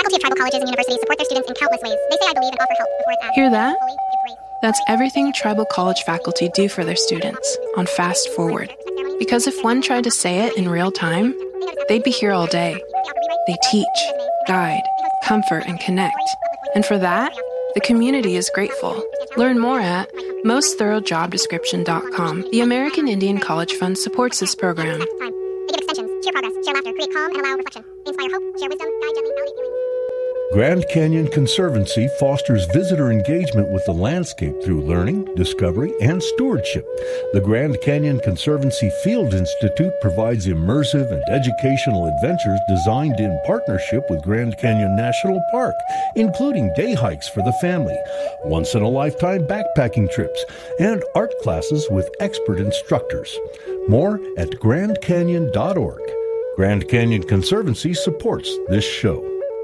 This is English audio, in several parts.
faculty of tribal colleges and universities support their students in countless ways. They say I believe and offer help before it's asked. Hear that? That's everything tribal college faculty do for their students on Fast Forward. Because if one tried to say it in real time, they'd be here all day. They teach, guide, comfort, and connect. And for that, the community is grateful. Learn more at mostthoroughdjobdescription.com. The American Indian College Fund supports this program. They give extensions, share progress, share laughter, create calm, and allow reflection. They inspire hope, share wisdom, guide gently, validate feelings. Grand Canyon Conservancy fosters visitor engagement with the landscape through learning, discovery, and stewardship. The Grand Canyon Conservancy Field Institute provides immersive and educational adventures designed in partnership with Grand Canyon National Park, including day hikes for the family, once-in-a-lifetime backpacking trips, and art classes with expert instructors. More at grandcanyon.org. Grand Canyon Conservancy supports this show.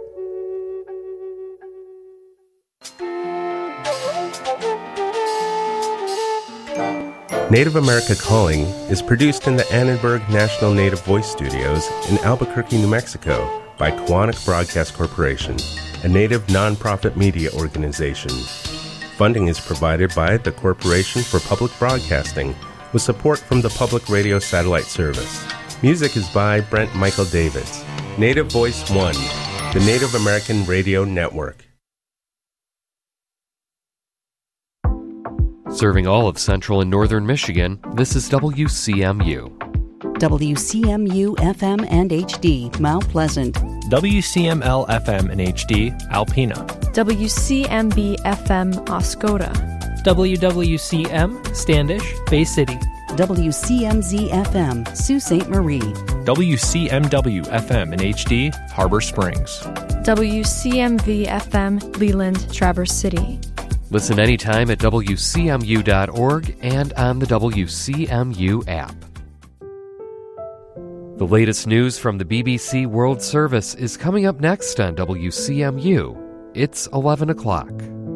Native America Calling is produced in the Annenberg National Native Voice Studios in Albuquerque, New Mexico by Koahnic Broadcast Corporation, a native nonprofit media organization. Funding is provided by the Corporation for Public Broadcasting with support from the Public Radio Satellite Service. Music is by Brent Michael Davids. Native Voice One, the Native American Radio Network. Serving all of central and northern Michigan, this is WCMU. WCMU FM and HD, Mount Pleasant. WCML FM and HD, Alpena. WCMB FM, Oscoda. WWCM, Standish, Bay City. WCMZ FM, Sault Ste. Marie. WCMW FM and HD, Harbor Springs. WCMV FM, Leland, Traverse City. Listen anytime at WCMU.org and on the WCMU app. The latest news from the BBC World Service is coming up next on WCMU. It's 11 o'clock.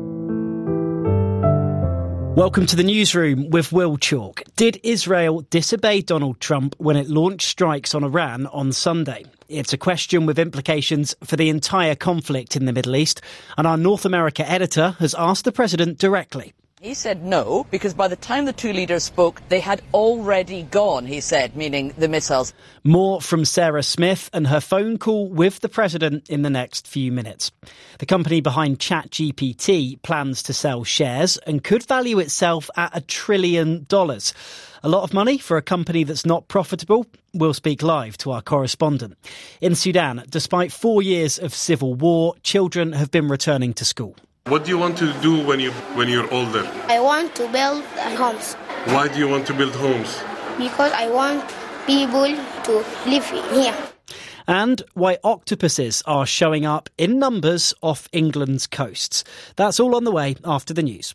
Welcome to the newsroom with Will Chalk. Did Israel disobey Donald Trump when it launched strikes on Iran on Sunday? It's a question with implications for the entire conflict in the Middle East, and our North America editor has asked the president directly. He said no, because by the time the two leaders spoke, they had already gone, he said, meaning the missiles. More from Sarah Smith and her phone call with the president in the next few minutes. The company behind ChatGPT plans to sell shares and could value itself at $1 trillion. A lot of money for a company that's not profitable? We'll speak live to our correspondent. In Sudan, despite 4 years of civil war, children have been returning to school. What do you want to do when you're older? I want to build homes. Why do you want to build homes? Because I want people to live here. And why octopuses are showing up in numbers off England's coasts. That's all on the way after the news.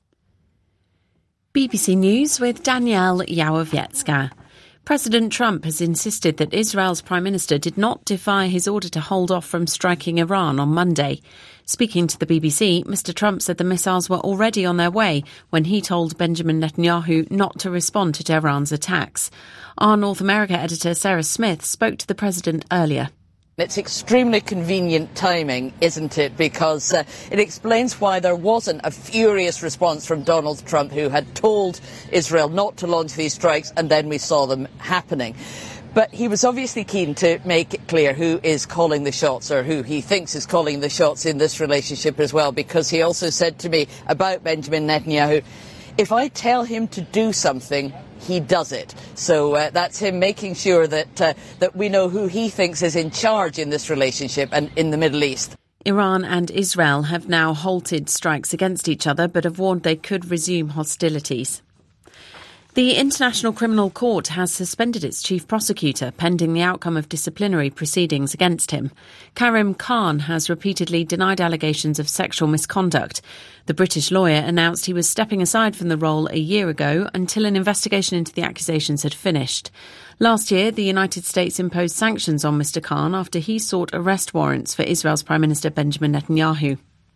BBC News with Danielle Yawowiecka. President Trump has insisted that Israel's Prime Minister did not defy his order to hold off from striking Iran on Monday. Speaking to the BBC, Mr. Trump said the missiles were already on their way when he told Benjamin Netanyahu not to respond to Tehran's attacks. Our North America editor Sarah Smith spoke to the president earlier. It's extremely convenient timing, isn't it? Because it explains why there wasn't a furious response from Donald Trump, who had told Israel not to launch these strikes, and then we saw them happening. But he was obviously keen to make it clear who is calling the shots, or who he thinks is calling the shots in this relationship as well, because he also said to me about Benjamin Netanyahu, if I tell him to do something, he does it. So that's him making sure that we know who he thinks is in charge in this relationship and in the Middle East. Iran and Israel have now halted strikes against each other, but have warned they could resume hostilities. The International Criminal Court has suspended its chief prosecutor pending the outcome of disciplinary proceedings against him. Karim Khan has repeatedly denied allegations of sexual misconduct. The British lawyer announced he was stepping aside from the role a year ago until an investigation into the accusations had finished. Last year, the United States imposed sanctions on Mr. Khan after he sought arrest warrants for Israel's Prime Minister Benjamin Netanyahu.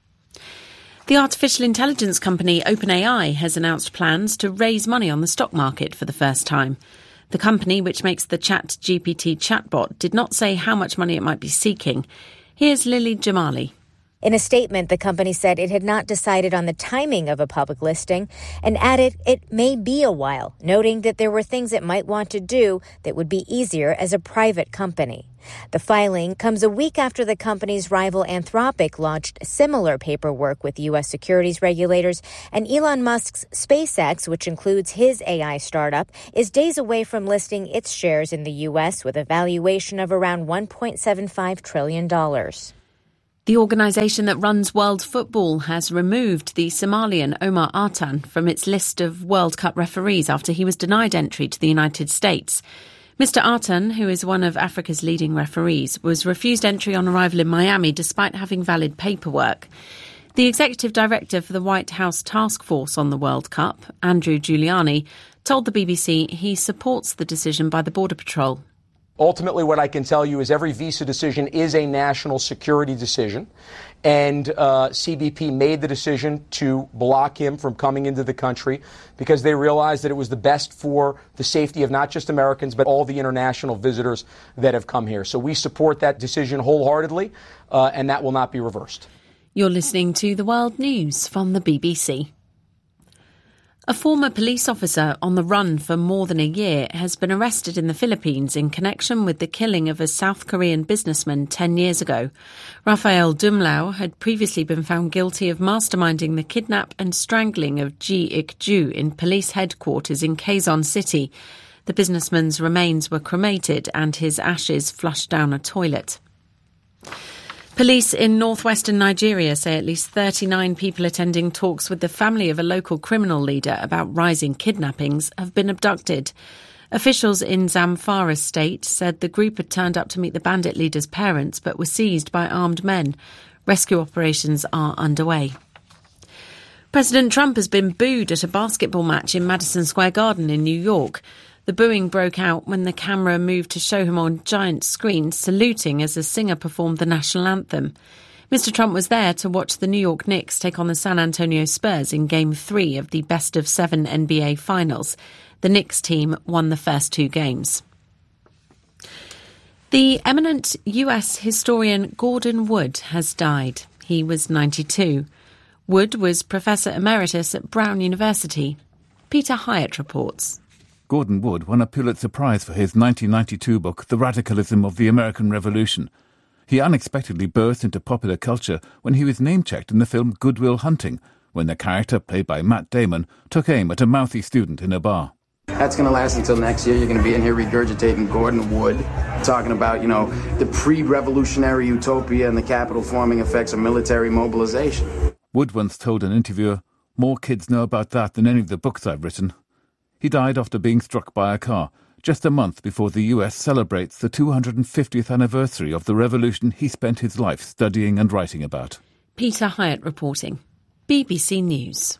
The artificial intelligence company OpenAI has announced plans to raise money on the stock market for the first time. The company, which makes the ChatGPT chatbot, did not say how much money it might be seeking. Here's Lily Jamali. In a statement, the company said it had not decided on the timing of a public listing and added it may be a while, noting that there were things it might want to do that would be easier as a private company. The filing comes a week after the company's rival Anthropic launched similar paperwork with U.S. securities regulators, and Elon Musk's SpaceX, which includes his AI startup, is days away from listing its shares in the U.S. with a valuation of around $1.75 trillion. The organisation that runs world football has removed the Somalian Omar Artan from its list of World Cup referees after he was denied entry to the United States. Mr. Artan, who is one of Africa's leading referees, was refused entry on arrival in Miami despite having valid paperwork. The executive director for the White House Task Force on the World Cup, Andrew Giuliani, told the BBC he supports the decision by the Border Patrol. Ultimately, what I can tell you is every visa decision is a national security decision, and CBP made the decision to block him from coming into the country because they realized that it was the best for the safety of not just Americans, but all the international visitors that have come here. So we support that decision wholeheartedly, and that will not be reversed. You're listening to The World News from the BBC. A former police officer on the run for more than a year has been arrested in the Philippines in connection with the killing of a South Korean businessman 10 years ago. Rafael Dumlao had previously been found guilty of masterminding the kidnap and strangling of Ji Ik-ju in police headquarters in Quezon City. The businessman's remains were cremated and his ashes flushed down a toilet. Police in northwestern Nigeria say at least 39 people attending talks with the family of a local criminal leader about rising kidnappings have been abducted. Officials in Zamfara state said the group had turned up to meet the bandit leader's parents but were seized by armed men. Rescue operations are underway. President Trump has been booed at a basketball match in Madison Square Garden in New York. The booing broke out when the camera moved to show him on giant screens saluting as a singer performed the national anthem. Mr. Trump was there to watch the New York Knicks take on the San Antonio Spurs in Game 3 of the best-of-7 NBA Finals. The Knicks team won the first two games. The eminent US historian Gordon Wood has died. He was 92. Wood was Professor Emeritus at Brown University. Peter Hyatt reports. Gordon Wood won a Pulitzer Prize for his 1992 book, The Radicalism of the American Revolution. He unexpectedly burst into popular culture when he was name-checked in the film Good Will Hunting, when the character, played by Matt Damon, took aim at a mouthy student in a bar. That's going to last until next year. You're going to be in here regurgitating Gordon Wood, talking about, the pre-revolutionary utopia and the capital-forming effects of military mobilization. Wood once told an interviewer, "More kids know about that than any of the books I've written." He died after being struck by a car, just a month before the US celebrates the 250th anniversary of the revolution he spent his life studying and writing about. Peter Hyatt reporting. BBC News.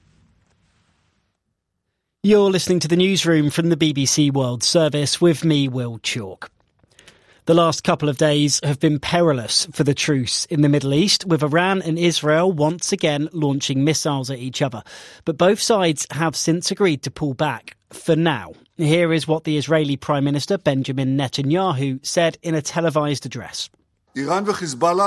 You're listening to the newsroom from the BBC World Service with me, Will Chalk. The last couple of days have been perilous for the truce in the Middle East, with Iran and Israel once again launching missiles at each other. But both sides have since agreed to pull back, for now. Here is what the Israeli Prime Minister Benjamin Netanyahu said in a televised address. Iran and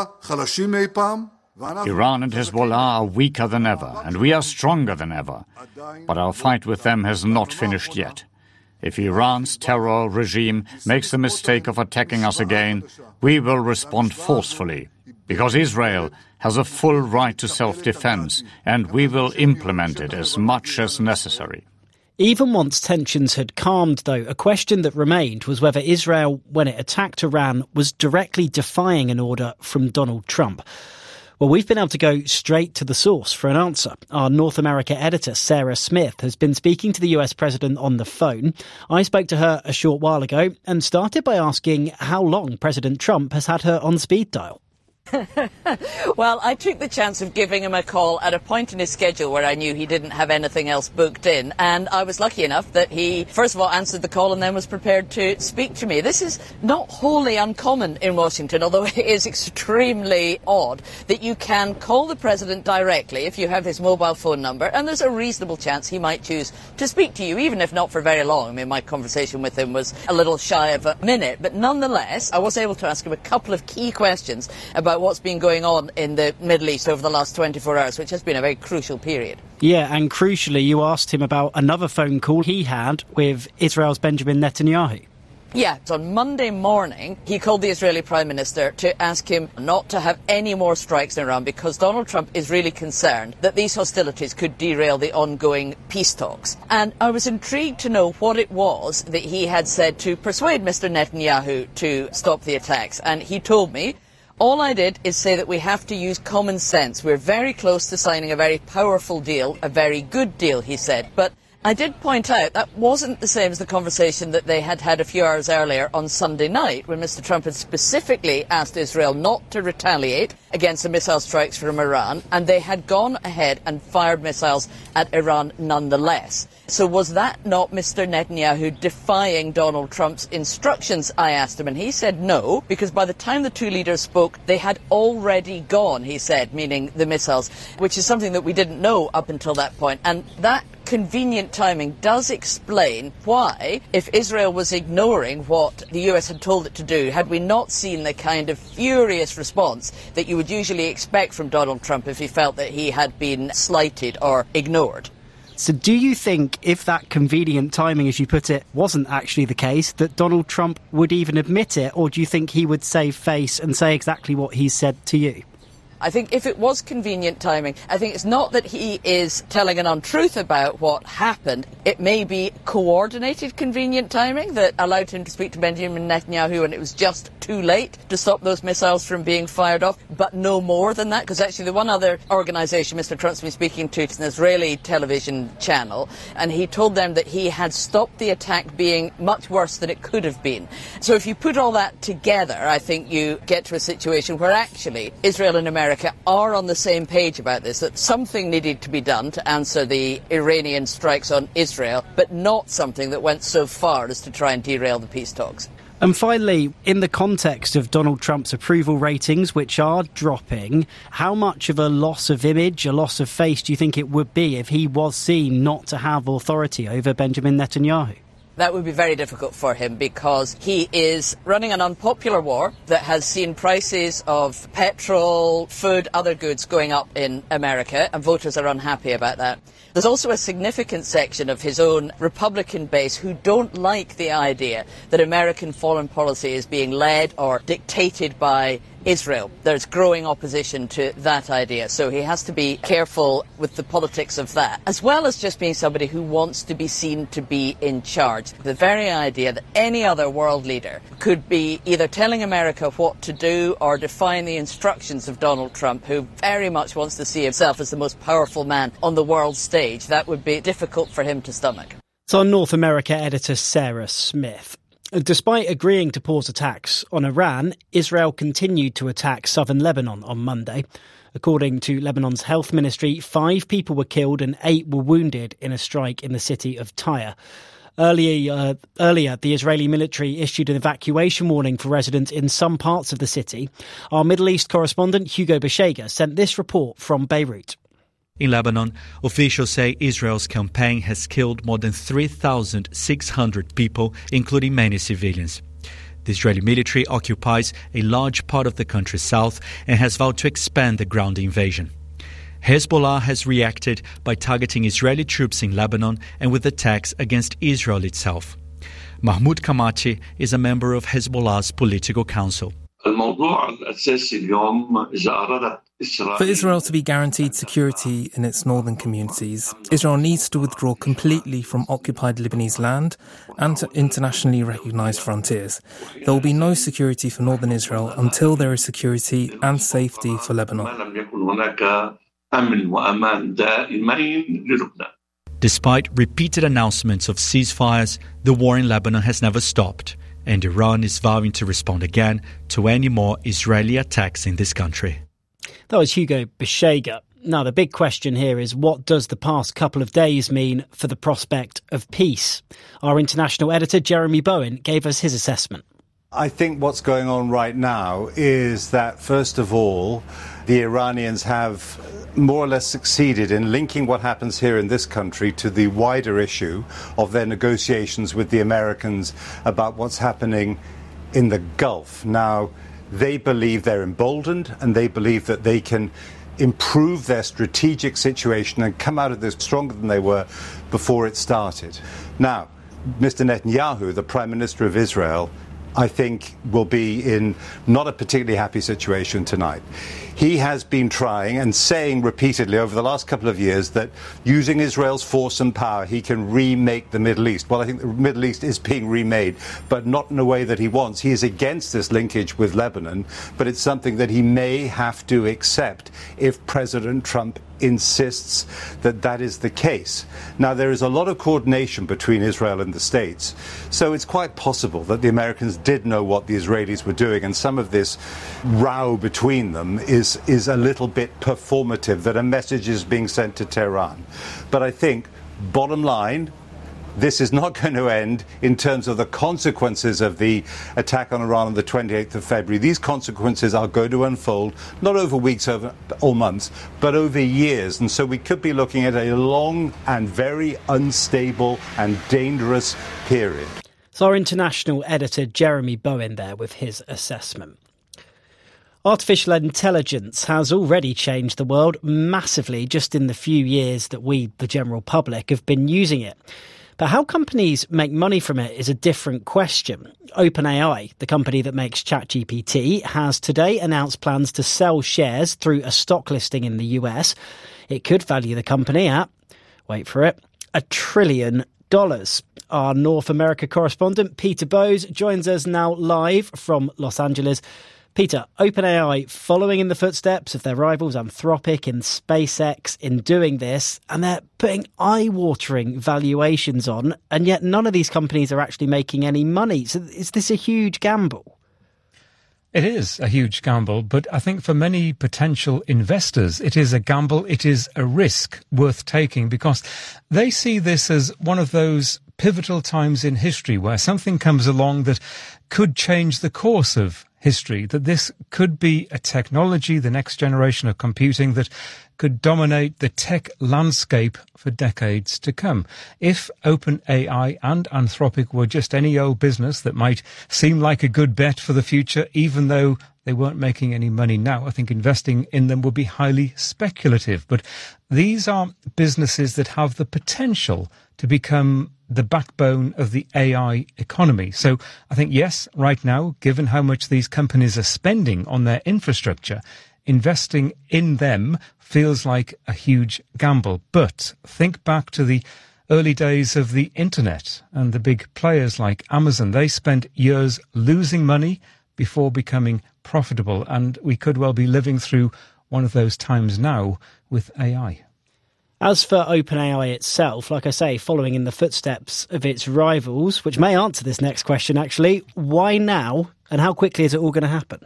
Hezbollah are weaker than ever, and we are stronger than ever. But our fight with them has not finished yet. If Iran's terror regime makes the mistake of attacking us again, we will respond forcefully, because Israel has a full right to self-defense, and we will implement it as much as necessary. Even once tensions had calmed, though, a question that remained was whether Israel, when it attacked Iran, was directly defying an order from Donald Trump. Well, we've been able to go straight to the source for an answer. Our North America editor, Sarah Smith, has been speaking to the US president on the phone. I spoke to her a short while ago and started by asking how long President Trump has had her on speed dial. Well, I took the chance of giving him a call at a point in his schedule where I knew he didn't have anything else booked in, and I was lucky enough that he first of all answered the call and then was prepared to speak to me. This is not wholly uncommon in Washington, although it is extremely odd that you can call the president directly if you have his mobile phone number, and there's a reasonable chance he might choose to speak to you, even if not for very long. I mean, my conversation with him was a little shy of a minute, but nonetheless I was able to ask him a couple of key questions about about what's been going on in the Middle East over the last 24 hours, which has been a very crucial period. Yeah, and crucially, you asked him about another phone call he had with Israel's Benjamin Netanyahu. Yeah, so on Monday morning, he called the Israeli Prime Minister to ask him not to have any more strikes in Iran because Donald Trump is really concerned that these hostilities could derail the ongoing peace talks. And I was intrigued to know what it was that he had said to persuade Mr. Netanyahu to stop the attacks. And he told me, all I did is say that we have to use common sense. We're very close to signing a very powerful deal, a very good deal, he said. But I did point out that wasn't the same as the conversation that they had had a few hours earlier on Sunday night when Mr. Trump had specifically asked Israel not to retaliate against the missile strikes from Iran, and they had gone ahead and fired missiles at Iran nonetheless. So was that not Mr. Netanyahu defying Donald Trump's instructions, I asked him, and he said no, because by the time the two leaders spoke, they had already gone, he said, meaning the missiles, which is something that we didn't know up until that point. And that convenient timing does explain why, if Israel was ignoring what the US had told it to do, had we not seen the kind of furious response that you would usually expect from Donald Trump if he felt that he had been slighted or ignored. So do you think, if that convenient timing, as you put it, wasn't actually the case, that Donald Trump would even admit it, or do you think he would save face and say exactly what he said to you? I think if it was convenient timing, I think it's not that he is telling an untruth about what happened. It may be coordinated convenient timing that allowed him to speak to Benjamin Netanyahu and it was just too late to stop those missiles from being fired off, but no more than that, because actually the one other organisation Mr. Trump's been speaking to is an Israeli television channel, and he told them that he had stopped the attack being much worse than it could have been. So if you put all that together, I think you get to a situation where actually Israel and America are on the same page about this, that something needed to be done to answer the Iranian strikes on Israel, but not something that went so far as to try and derail the peace talks. And finally, in the context of Donald Trump's approval ratings, which are dropping, how much of a loss of image, a loss of face do you think it would be if he was seen not to have authority over Benjamin Netanyahu? That would be very difficult for him because he is running an unpopular war that has seen prices of petrol, food, other goods going up in America, and voters are unhappy about that. There's also a significant section of his own Republican base who don't like the idea that American foreign policy is being led or dictated by Israel. There's growing opposition to that idea, so he has to be careful with the politics of that, as well as just being somebody who wants to be seen to be in charge. The very idea that any other world leader could be either telling America what to do or defying the instructions of Donald Trump, who very much wants to see himself as the most powerful man on the world stage, that would be difficult for him to stomach. So North America editor Sarah Smith. Despite agreeing to pause attacks on Iran, Israel continued to attack southern Lebanon on Monday. According to Lebanon's health ministry, 5 people were killed and 8 were wounded in a strike in the city of Tyre. Earlier, the Israeli military issued an evacuation warning for residents in some parts of the city. Our Middle East correspondent Hugo Beshega sent this report from Beirut. In Lebanon, officials say Israel's campaign has killed more than 3,600 people, including many civilians. The Israeli military occupies a large part of the country's south and has vowed to expand the ground invasion. Hezbollah has reacted by targeting Israeli troops in Lebanon and with attacks against Israel itself. Mahmoud Kamachi is a member of Hezbollah's political council. For Israel to be guaranteed security in its northern communities, Israel needs to withdraw completely from occupied Lebanese land and to internationally recognised frontiers. There will be no security for northern Israel until there is security and safety for Lebanon. Despite repeated announcements of ceasefires, the war in Lebanon has never stopped, and Iran is vowing to respond again to any more Israeli attacks in this country. That was Hugo Beshega. Now, the big question here is, what does the past couple of days mean for the prospect of peace? Our international editor, Jeremy Bowen, gave us his assessment. I think what's going on right now is that, first of all, the Iranians have more or less succeeded in linking what happens here in this country to the wider issue of their negotiations with the Americans about what's happening in the Gulf. Now, they believe they're emboldened and they believe that they can improve their strategic situation and come out of this stronger than they were before it started. Now, Mr. Netanyahu, the Prime Minister of Israel, I think will be in not a particularly happy situation tonight. He has been trying and saying repeatedly over the last couple of years that using Israel's force and power, he can remake the Middle East. Well, I think the Middle East is being remade, but not in a way that he wants. He is against this linkage with Lebanon, but it's something that he may have to accept if President Trump insists that that is the case. Now, there is a lot of coordination between Israel and the States, so it's quite possible that the Americans did know what the Israelis were doing, and some of this row between them is a little bit performative, that a message is being sent to Tehran. But I think, bottom line, this is not going to end in terms of the consequences of the attack on Iran on the 28th of February. These consequences are going to unfold, not over weeks or months, but over years. And so we could be looking at a long and very unstable and dangerous period. So our international editor, Jeremy Bowen, there with his assessment. Artificial intelligence has already changed the world massively just in the few years that we, the general public, have been using it. But how companies make money from it is a different question. OpenAI, the company that makes ChatGPT, has today announced plans to sell shares through a stock listing in the US. It could value the company at, wait for it, $1 trillion. Our North America correspondent, Peter Bowes, joins us now live from Los Angeles. Peter, OpenAI following in the footsteps of their rivals Anthropic and SpaceX in doing this, and they're putting eye-watering valuations on, and yet none of these companies are actually making any money. So is this a huge gamble? It is a huge gamble, but I think for many potential investors, it is a gamble, it is a risk worth taking, because they see this as one of those pivotal times in history where something comes along that could change the course of history, that this could be a technology, the next generation of computing, that could dominate the tech landscape for decades to come. If OpenAI and Anthropic were just any old business that might seem like a good bet for the future, even though they weren't making any money now, I think investing in them would be highly speculative. But these are businesses that have the potential to become the backbone of the AI economy. So I think, yes, right now, given how much these companies are spending on their infrastructure, investing in them feels like a huge gamble. But think back to the early days of the internet and the big players like Amazon. They spent years losing money before becoming profitable. And we could well be living through one of those times now with AI. As for OpenAI itself, like I say, following in the footsteps of its rivals, which may answer this next question, actually, why now and how quickly is it all going to happen?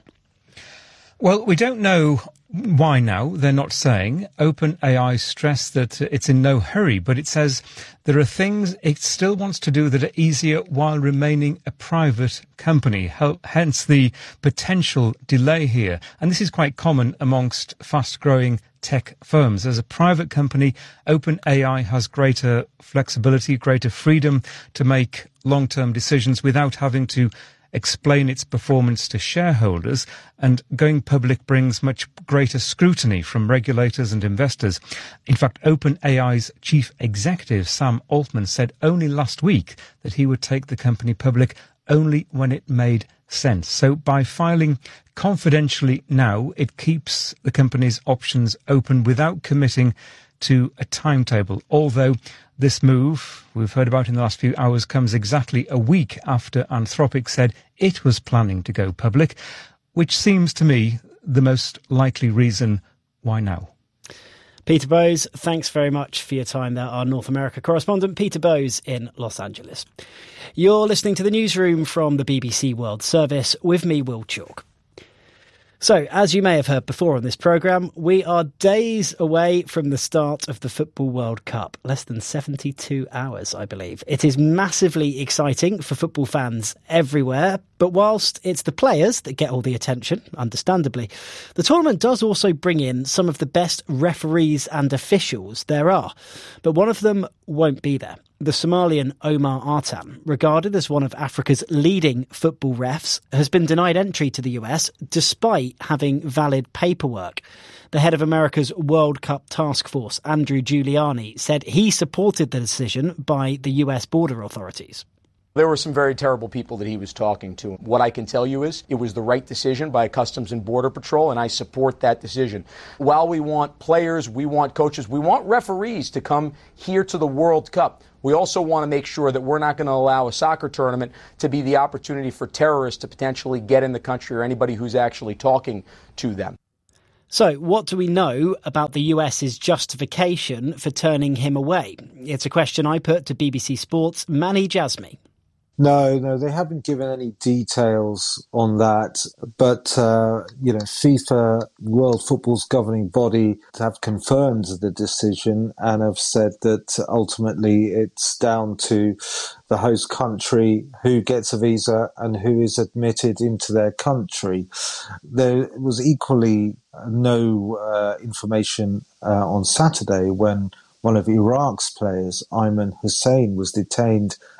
Well, we don't know why now. They're not saying. OpenAI stressed that it's in no hurry, but it says there are things it still wants to do that are easier while remaining a private company, hence the potential delay here. And this is quite common amongst fast-growing tech firms. As a private company, OpenAI has greater flexibility, greater freedom to make long-term decisions without having to explain its performance to shareholders, and going public brings much greater scrutiny from regulators and investors. In fact, OpenAI's chief executive, Sam Altman, said only last week that he would take the company public only when it made sense. So by filing confidentially now, it keeps the company's options open without committing to a timetable, although this move we've heard about in the last few hours comes exactly a week after Anthropic said it was planning to go public, which seems to me the most likely reason why now. Peter Bowes, thanks very much for your time there. Our North America correspondent, Peter Bowes in Los Angeles. You're listening to the newsroom from the BBC World Service with me, Will Chalk. So, as you may have heard before on this programme, we are days away from the start of the Football World Cup. Less than 72 hours, I believe. It is massively exciting for football fans everywhere. But whilst it's the players that get all the attention, understandably, the tournament does also bring in some of the best referees and officials there are. But one of them won't be there. The Somalian Omar Artan, regarded as one of Africa's leading football refs, has been denied entry to the US despite having valid paperwork. The head of America's World Cup task force, Andrew Giuliani, said he supported the decision by the US border authorities. There were some very terrible people that he was talking to. What I can tell you is it was the right decision by Customs and Border Patrol, and I support that decision. While we want players, we want coaches, we want referees to come here to the World Cup, we also want to make sure that we're not going to allow a soccer tournament to be the opportunity for terrorists to potentially get in the country or anybody who's actually talking to them. So, what do we know about the US's justification for turning him away? It's a question I put to BBC Sports' Mani Jazmi. No, they haven't given any details on that. But, FIFA, World Football's governing body, have confirmed the decision and have said that ultimately it's down to the host country who gets a visa and who is admitted into their country. There was equally no information on Saturday when one of Iraq's players, Ayman Hussein, was detained